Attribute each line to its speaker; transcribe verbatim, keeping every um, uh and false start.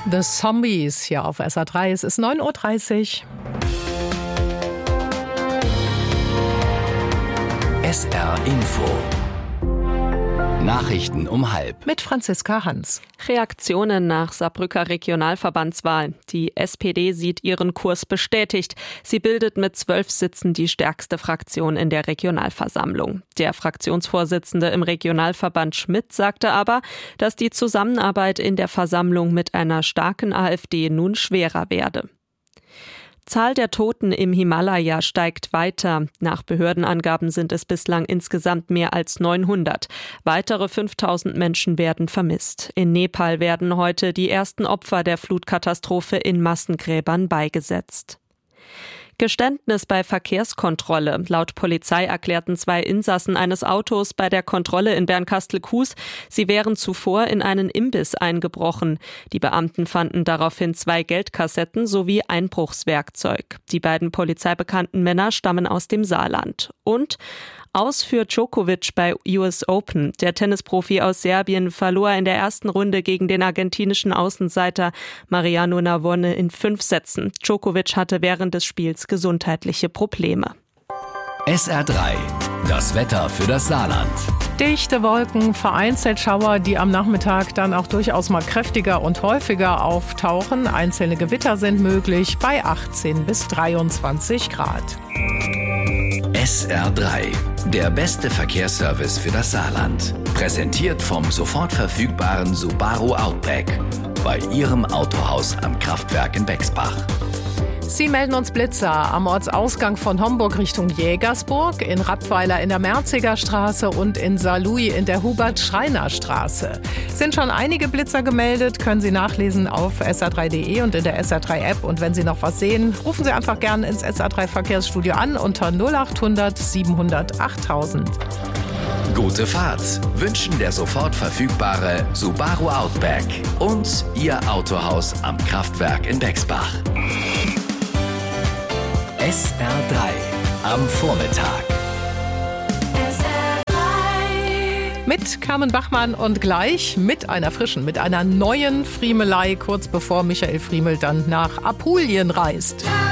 Speaker 1: The Zombies hier auf S R drei. Es ist neun Uhr dreißig.
Speaker 2: S R Info. Nachrichten um halb.
Speaker 1: Mit Franziska Hans.
Speaker 3: Reaktionen nach Saarbrücker Regionalverbandswahl. Die S P D sieht ihren Kurs bestätigt. Sie bildet mit zwölf Sitzen die stärkste Fraktion in der Regionalversammlung. Der Fraktionsvorsitzende im Regionalverband Schmidt sagte aber, dass die Zusammenarbeit in der Versammlung mit einer starken AfD nun schwerer werde. Zahl der Toten im Himalaya steigt weiter. Nach Behördenangaben sind es bislang insgesamt mehr als neunhundert. Weitere fünftausend Menschen werden vermisst. In Nepal werden heute die ersten Opfer der Flutkatastrophe in Massengräbern beigesetzt. Geständnis bei Verkehrskontrolle. Laut Polizei erklärten zwei Insassen eines Autos bei der Kontrolle in Bernkastel-Kues, sie wären zuvor in einen Imbiss eingebrochen. Die Beamten fanden daraufhin zwei Geldkassetten sowie Einbruchswerkzeug. Die beiden polizeibekannten Männer stammen aus dem Saarland. Und aus für Djokovic bei U S Open. Der Tennisprofi aus Serbien verlor in der ersten Runde gegen den argentinischen Außenseiter Mariano Navone in fünf Sätzen. Djokovic hatte während des Spiels gesundheitliche Probleme.
Speaker 2: S R drei. Das Wetter für das Saarland.
Speaker 1: Dichte Wolken, vereinzelt Schauer, die am Nachmittag dann auch durchaus mal kräftiger und häufiger auftauchen. Einzelne Gewitter sind möglich bei achtzehn bis dreiundzwanzig Grad.
Speaker 2: S R drei. Der beste Verkehrsservice für das Saarland. Präsentiert vom sofort verfügbaren Subaru Outback. Bei Ihrem Autohaus am Kraftwerk in Bexbach.
Speaker 1: Sie melden uns Blitzer am Ortsausgang von Homburg Richtung Jägersburg, in Rappweiler in der Merziger Straße und in Saarlouis in der Hubert-Schreiner-Straße. Sind schon einige Blitzer gemeldet, können Sie nachlesen auf S R drei Punkt de und in der S R drei App. Und wenn Sie noch was sehen, rufen Sie einfach gerne ins S R drei Verkehrsstudio an unter null achthundert siebenhundert achttausend.
Speaker 2: Gute Fahrt wünschen der sofort verfügbare Subaru Outback und Ihr Autohaus am Kraftwerk in Bexbach. S R drei am Vormittag.
Speaker 1: Mit Carmen Bachmann und gleich mit einer frischen, mit einer neuen Friemelei, kurz bevor Michael Friemel dann nach Apulien reist.